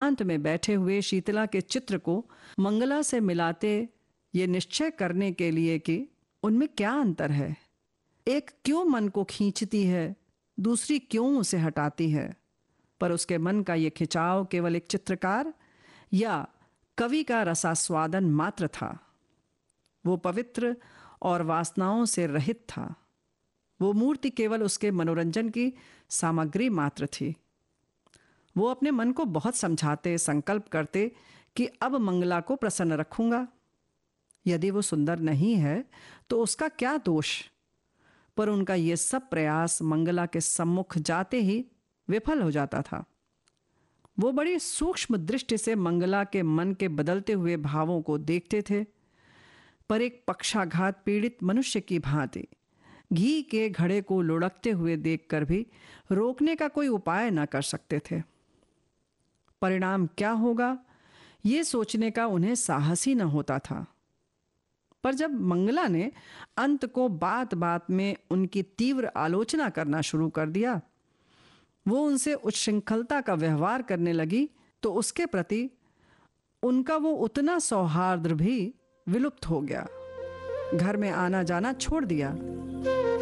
एकांत में बैठे हुए शीतला के चित्र को मंगला से मिलाते ये निश्चय करने के लिए कि उनमें क्या अंतर है, एक क्यों मन को खींचती है, दूसरी क्यों उसे हटाती है। पर उसके मन का ये खिंचाव केवल एक चित्रकार या कवि का रसास्वादन मात्र था। वो पवित्र और वासनाओं से रहित था। वो मूर्ति केवल उसके मनोरंजन की सामग्री मात्र थी। वो अपने मन को बहुत समझाते, संकल्प करते कि अब मंगला को प्रसन्न रखूंगा। यदि वो सुंदर नहीं है तो उसका क्या दोष। पर उनका ये सब प्रयास मंगला के सम्मुख जाते ही विफल हो जाता था। वो बड़ी सूक्ष्म दृष्टि से मंगला के मन के बदलते हुए भावों को देखते थे, पर एक पक्षाघात पीड़ित मनुष्य की भांति घी के घड़े को लुढ़कते हुए देखकर भी रोकने का कोई उपाय न कर सकते थे। परिणाम क्या होगा ये सोचने का उन्हें साहस ही न होता था। पर जब मंगला ने अंत को बात बात में उनकी तीव्र आलोचना करना शुरू कर दिया, वो उनसे उच्छृंखलता का व्यवहार करने लगी, तो उसके प्रति उनका वो उतना सौहार्द भी विलुप्त हो गया। घर में आना जाना छोड़ दिया।